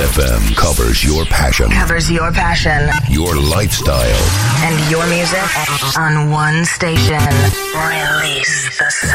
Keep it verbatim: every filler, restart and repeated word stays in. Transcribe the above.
F M covers your passion. Covers your passion. Your lifestyle. And your music on one station. Release the